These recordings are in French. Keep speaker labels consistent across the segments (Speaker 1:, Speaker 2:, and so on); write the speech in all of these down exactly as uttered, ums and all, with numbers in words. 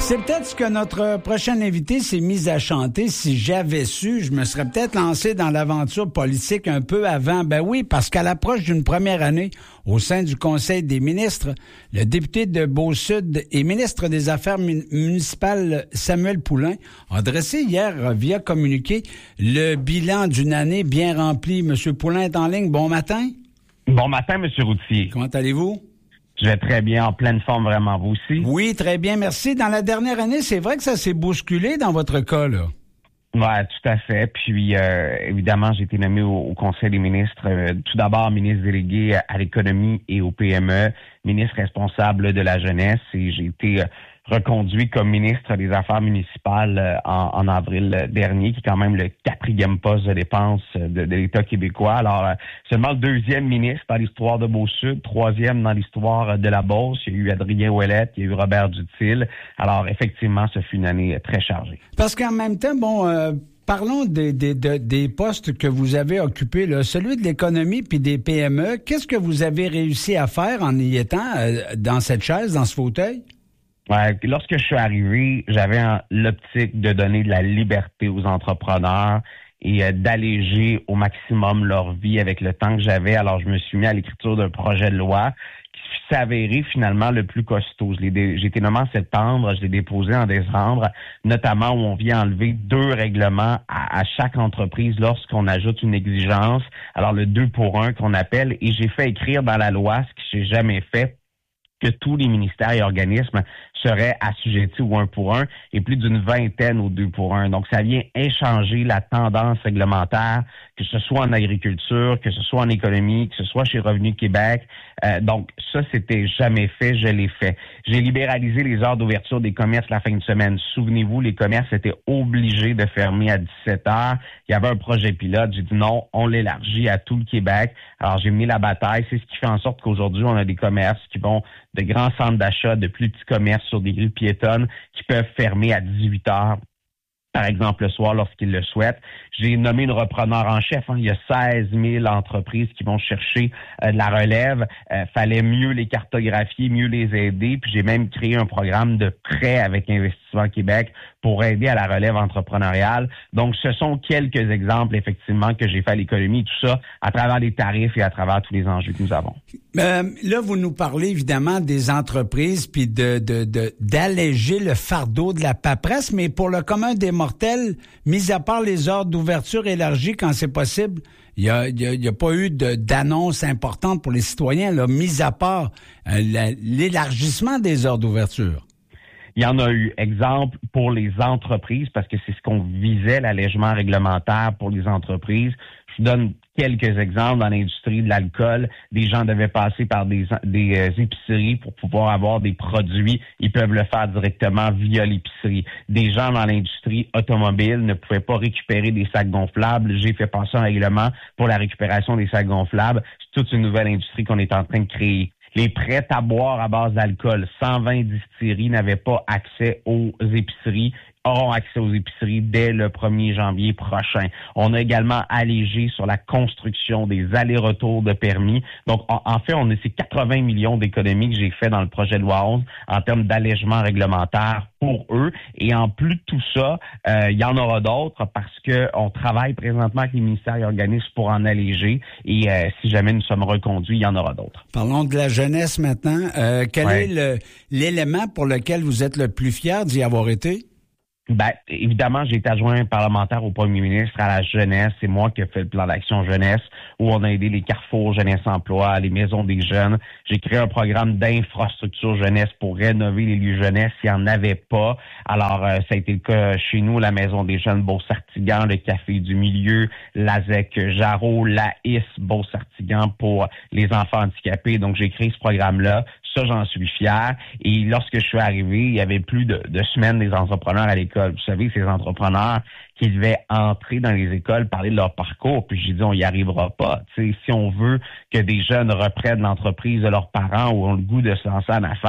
Speaker 1: C'est peut-être ce que notre prochain invité s'est mis à chanter. Si j'avais su, je me serais peut-être lancé dans l'aventure politique un peu avant. Ben oui, parce qu'à l'approche d'une première année au sein du Conseil des ministres, le député de Beau-Sud et ministre des Affaires municipales Samuel Poulin a dressé hier via communiqué le bilan d'une année bien remplie. Monsieur Poulin est en ligne. Bon matin.
Speaker 2: Bon matin, Monsieur Routier.
Speaker 1: Comment allez-vous?
Speaker 2: Je vais très bien, en pleine forme, vraiment, vous aussi?
Speaker 1: Oui, très bien, merci. Dans la dernière année, c'est vrai que ça s'est bousculé dans votre cas, là.
Speaker 2: Oui, tout à fait. Puis, euh, évidemment, j'ai été nommé au, au Conseil des ministres, euh, tout d'abord ministre délégué à l'économie et au P M E, ministre responsable de la jeunesse, et j'ai été euh, reconduit comme ministre des Affaires municipales euh, en, en avril dernier, qui est quand même le quatrième poste de dépense de, de l'État québécois. Alors, euh, seulement le deuxième ministre dans l'histoire de Beau-Sud, troisième dans l'histoire de la Beauce. Il y a eu Adrien Ouellette, il y a eu Robert Dutil. Alors, effectivement, ce fut une année très chargée.
Speaker 1: Parce qu'en même temps, bon... Euh... Parlons des, des, des, des postes que vous avez occupés, là, celui de l'économie puis des P M E. Qu'est-ce que vous avez réussi à faire en y étant euh, dans cette chaise, dans ce fauteuil?
Speaker 2: Ouais, lorsque je suis arrivé, j'avais l'optique de donner de la liberté aux entrepreneurs et euh, d'alléger au maximum leur vie avec le temps que j'avais. Alors, je me suis mis à l'écriture d'un projet de loi qui s'est avéré finalement le plus costaud. Je l'ai dé... J'ai été nommé en septembre, je l'ai déposé en décembre, notamment où on vient enlever deux règlements à, à chaque entreprise lorsqu'on ajoute une exigence. Alors, le deux pour un qu'on appelle, et j'ai fait écrire dans la loi, ce que j'ai jamais fait, que tous les ministères et organismes seraient assujettis au un pour un et plus d'une vingtaine au deux pour un. Donc, ça vient échanger la tendance réglementaire, que ce soit en agriculture, que ce soit en économie, que ce soit chez Revenu Québec. Euh, donc, ça, c'était jamais fait, je l'ai fait. J'ai libéralisé les heures d'ouverture des commerces la fin de semaine. Souvenez-vous, les commerces étaient obligés de fermer à dix-sept heures. Il y avait un projet pilote. J'ai dit non, on l'élargit à tout le Québec. Alors, j'ai mené la bataille. C'est ce qui fait en sorte qu'aujourd'hui, on a des commerces qui vont de grands centres d'achat, de plus petits commerces sur des rues piétonnes qui peuvent fermer à dix-huit heures, par exemple le soir lorsqu'ils le souhaitent. J'ai nommé une repreneur en chef. Hein. Il y a seize mille entreprises qui vont chercher euh, de la relève. Euh, fallait mieux les cartographier, mieux les aider. Puis j'ai même créé un programme de prêt avec Investissement Québec pour aider à la relève entrepreneuriale. Donc, ce sont quelques exemples, effectivement, que j'ai fait à l'économie, tout ça à travers les tarifs et à travers tous les enjeux que nous avons.
Speaker 1: Euh, là, vous nous parlez évidemment des entreprises puis de, de, de d'alléger le fardeau de la paperasse, mais pour le commun des mortels, mis à part les heures d'ouverture élargies quand c'est possible, il y a, il y a, il y a pas eu de, d'annonce importante pour les citoyens, là, mis à part euh, la, l'élargissement des heures d'ouverture.
Speaker 2: Il y en a eu. Exemple pour les entreprises, parce que c'est ce qu'on visait, l'allègement réglementaire pour les entreprises. Je vous donne quelques exemples dans l'industrie de l'alcool. Des gens devaient passer par des, des euh, épiceries pour pouvoir avoir des produits. Ils peuvent le faire directement via l'épicerie. Des gens dans l'industrie automobile ne pouvaient pas récupérer des sacs gonflables. J'ai fait passer un règlement pour la récupération des sacs gonflables. C'est toute une nouvelle industrie qu'on est en train de créer. Les prêts à boire à base d'alcool, cent vingt distilleries n'avaient pas accès aux épiceries, auront accès aux épiceries dès le premier janvier prochain. On a également allégé sur la construction des allers-retours de permis. Donc, en, en fait, on a ces quatre-vingts millions d'économies que j'ai fait dans le projet de loi onze en termes d'allègement réglementaire pour eux. Et en plus de tout ça, euh, il y en aura d'autres parce que on travaille présentement avec les ministères et organismes pour en alléger. Et euh, si jamais nous sommes reconduits, il y en aura d'autres.
Speaker 1: Parlons de la jeunesse maintenant. Euh, quel
Speaker 2: ouais.
Speaker 1: est le, l'élément pour lequel vous êtes le plus fier d'y avoir été?
Speaker 2: Ben, évidemment, j'ai été adjoint parlementaire au premier ministre à la jeunesse. C'est moi qui ai fait le plan d'action jeunesse où on a aidé les carrefours jeunesse emploi, les maisons des jeunes. J'ai créé un programme d'infrastructure jeunesse pour rénover les lieux jeunesse s'il n'y en avait pas. Alors, euh, ça a été le cas chez nous, la maison des jeunes Beauce-Artigan, le café du milieu, l'A Z E C Jarreau, l'A I S Beauce-Artigan pour les enfants handicapés. Donc, j'ai créé ce programme-là. Ça, j'en suis fier. Et lorsque je suis arrivé, il y avait plus de, de semaines des entrepreneurs à l'école. Vous savez, ces entrepreneurs qui devaient entrer dans les écoles, parler de leur parcours. Puis j'ai dit, on y arrivera pas. Tu sais, si on veut que des jeunes reprennent l'entreprise de leurs parents ou ont le goût de se lancer en affaires,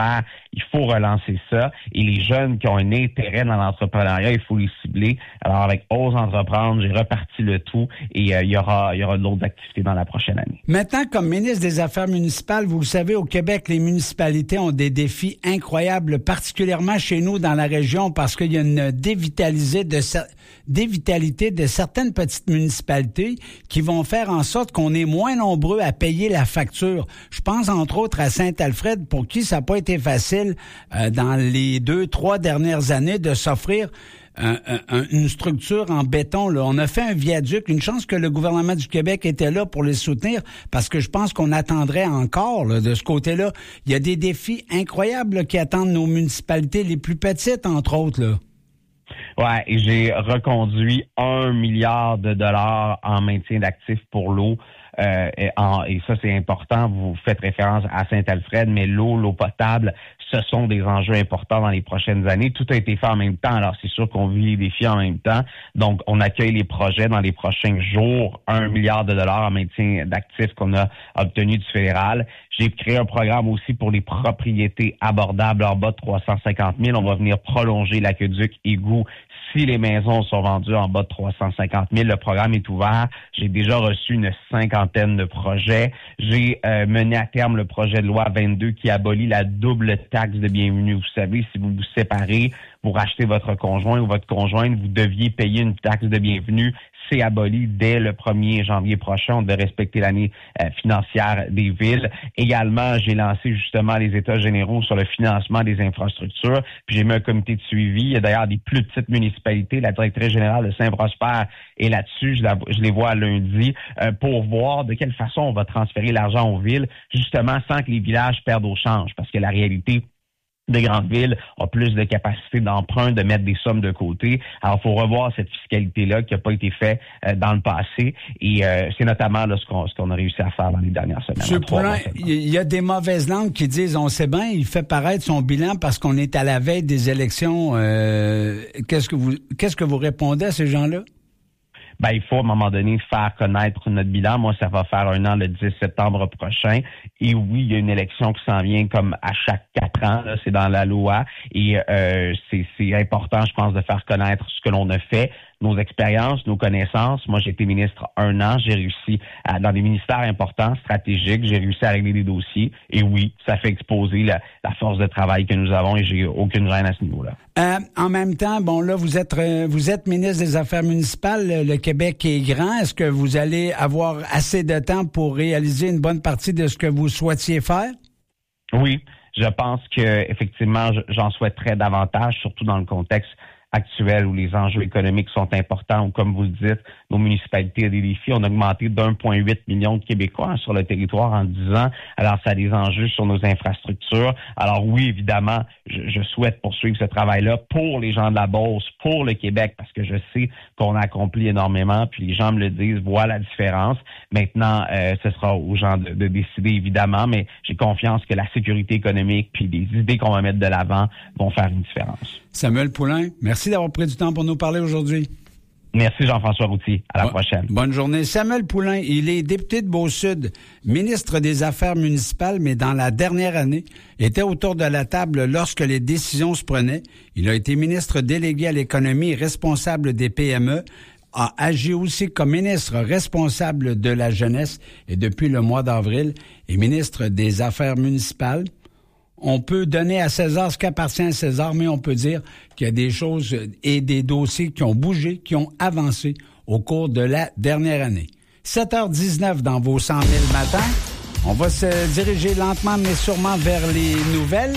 Speaker 2: il faut relancer ça. Et les jeunes qui ont un intérêt dans l'entrepreneuriat, il faut les cibler. Alors, avec Ose Entreprendre, j'ai reparti le tout et euh, il y aura, il y aura d'autres activités dans la prochaine année.
Speaker 1: Maintenant, comme ministre des Affaires municipales, vous le savez, au Québec, les municipalités ont des défis incroyables, particulièrement chez nous dans la région, parce qu'il y a une dévitalisée de, dévitalité de certaines petites municipalités qui vont faire en sorte qu'on est moins nombreux à payer la facture. Je pense entre autres à Saint-Alfred, pour qui ça n'a pas été facile euh, dans les deux, trois dernières années de s'offrir Un, un, une structure en béton. Là. On a fait un viaduc. Une chance que le gouvernement du Québec était là pour les soutenir, parce que je pense qu'on attendrait encore là, de ce côté-là. Il y a des défis incroyables là, qui attendent nos municipalités les plus petites, entre autres. Là.
Speaker 2: Ouais, et j'ai reconduit un milliard de dollars en maintien d'actifs pour l'eau. Euh, et, en, et ça, c'est important. Vous faites référence à Saint-Alfred, mais l'eau, l'eau potable, ce sont des enjeux importants dans les prochaines années. Tout a été fait en même temps. Alors, c'est sûr qu'on vit les défis en même temps. Donc, on accueille les projets dans les prochains jours. Un milliard de dollars en maintien d'actifs qu'on a obtenu du fédéral. J'ai créé un programme aussi pour les propriétés abordables en bas de trois cent cinquante mille. On va venir prolonger l'aqueduc égout si les maisons sont vendues en bas de trois cent cinquante mille. Le programme est ouvert. J'ai déjà reçu une cinquantaine de projets. J'ai euh, mené à terme le projet de loi vingt-deux qui abolit la double taxe de bienvenue. Vous savez, si vous vous séparez, vous rachetez votre conjoint ou votre conjointe, vous deviez payer une taxe de bienvenue. C'est aboli dès le premier janvier prochain. On devait respecter l'année euh, financière des villes. Également, j'ai lancé justement les États généraux sur le financement des infrastructures. Puis j'ai mis un comité de suivi. Il y a d'ailleurs des plus petites municipalités. La directrice générale de Saint-Prosper est là-dessus. Je, la, je les vois lundi euh, pour voir de quelle façon on va transférer l'argent aux villes, justement sans que les villages perdent au change. Parce que la réalité des grandes villes ont plus de capacité d'emprunt, de mettre des sommes de côté. Alors, il faut revoir cette fiscalité-là qui n'a pas été faite euh, dans le passé. Et euh, c'est notamment là, ce, qu'on, ce qu'on a réussi à faire dans les dernières semaines.
Speaker 1: Monsieur Poulin, il y a des mauvaises langues qui disent, on sait bien, il fait paraître son bilan parce qu'on est à la veille des élections. Euh, qu'est-ce que vous, qu'est-ce que vous répondez à ces gens-là?
Speaker 2: Ben, il faut à un moment donné faire connaître notre bilan. Moi, ça va faire un an le dix septembre prochain. Et oui, il y a une élection qui s'en vient comme à chaque quatre ans. Là, c'est dans la loi. Et euh, c'est, c'est important, je pense, de faire connaître ce que l'on a fait, nos expériences, nos connaissances. Moi, j'ai été ministre un an. J'ai réussi à, dans des ministères importants, stratégiques, j'ai réussi à régler des dossiers. Et oui, ça fait exposer la, la force de travail que nous avons et j'ai aucune gêne à ce niveau-là.
Speaker 1: Euh, en même temps, bon là, vous êtes euh, vous êtes ministre des Affaires municipales. Le Québec est grand. Est-ce que vous allez avoir assez de temps pour réaliser une bonne partie de ce que vous souhaitiez faire?
Speaker 2: Oui, je pense que effectivement, j'en souhaiterais davantage, surtout dans le contexte actuel où les enjeux économiques sont importants, ou comme vous le dites, nos municipalités ont des défis. On a augmenté d'un virgule huit million de Québécois sur le territoire en dix ans. Alors, ça a des enjeux sur nos infrastructures. Alors oui, évidemment, je, je souhaite poursuivre ce travail-là pour les gens de la Beauce, pour le Québec, parce que je sais qu'on a accompli énormément, puis les gens me le disent, voient la différence. Maintenant, euh, ce sera aux gens de, de décider, évidemment, mais j'ai confiance que la sécurité économique puis les idées qu'on va mettre de l'avant vont faire une différence.
Speaker 1: Samuel Poulin, merci d'avoir pris du temps pour nous parler aujourd'hui.
Speaker 2: Merci Jean-François Routier. À la
Speaker 1: bon,
Speaker 2: prochaine.
Speaker 1: Bonne journée. Samuel Poulin, il est député de Beau-Sud, ministre des Affaires municipales, mais dans la dernière année, était autour de la table lorsque les décisions se prenaient. Il a été ministre délégué à l'économie et responsable des P M E, a agi aussi comme ministre responsable de la jeunesse et depuis le mois d'avril est ministre des Affaires municipales. On peut donner à César ce qui appartient à César, mais on peut dire qu'il y a des choses et des dossiers qui ont bougé, qui ont avancé au cours de la dernière année. sept heures dix-neuf dans vos cent mille matins. On va se diriger lentement mais sûrement vers les nouvelles.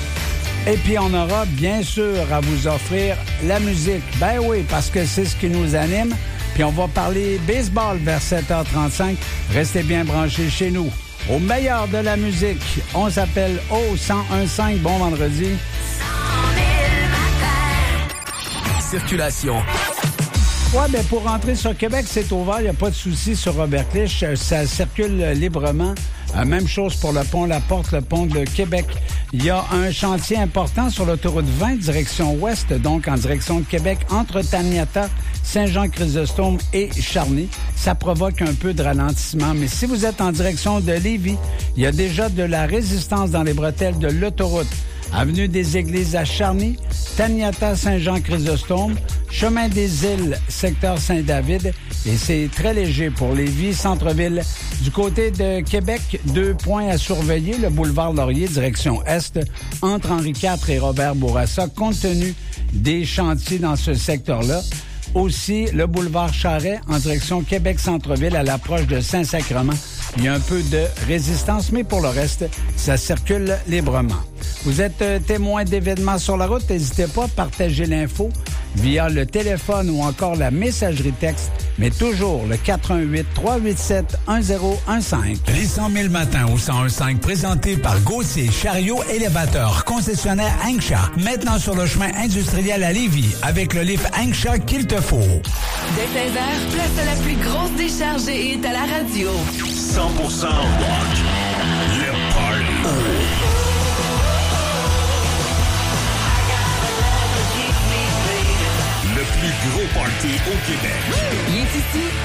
Speaker 1: Et puis on aura bien sûr à vous offrir la musique. Ben oui, parce que c'est ce qui nous anime. Puis on va parler baseball vers sept heures trente-cinq. Restez bien branchés chez nous. Au meilleur de la musique, on s'appelle O cent un virgule cinq. Bon vendredi.
Speaker 3: Circulation.
Speaker 1: Ouais, ben pour rentrer sur Québec, c'est ouvert. Il n'y a pas de souci sur Robert Clich. Ça circule librement. Même chose pour le pont La Porte, le pont de Québec. Il y a un chantier important sur l'autoroute vingt, direction ouest, donc en direction de Québec, entre Taniata, Saint-Jean-Chrysostome et Charny. Ça provoque un peu de ralentissement. Mais si vous êtes en direction de Lévis, il y a déjà de la résistance dans les bretelles de l'autoroute. Avenue des Églises à Charny, Taniata Saint-Jean-Chrysostome, Chemin des Îles, secteur Saint-David, et c'est très léger pour Lévis, centre-ville. Du côté de Québec, deux points à surveiller, le boulevard Laurier, direction Est, entre Henri quatre et Robert Bourassa, compte tenu des chantiers dans ce secteur-là. Aussi, le boulevard Charret, en direction Québec-Centre-Ville, à l'approche de Saint-Sacrement. Il y a un peu de résistance, mais pour le reste, ça circule librement. Vous êtes euh, témoin d'événements sur la route, n'hésitez pas à partager l'info via le téléphone ou encore la messagerie texte, mais toujours le quatre un huit, trois huit sept, un zéro un cinq.
Speaker 3: Les cent mille matins au cent un cinq, présentés par Gauthier Chariot Élévateur, concessionnaire Anksha, maintenant sur le chemin industriel à Lévis, avec le lift Anksha qu'il te faut.
Speaker 4: Dès seize heures, place à la plus grosse décharge et hit à la radio.
Speaker 5: cent pour cent rock. Le party. Le plus gros party au Québec.
Speaker 4: Il est ici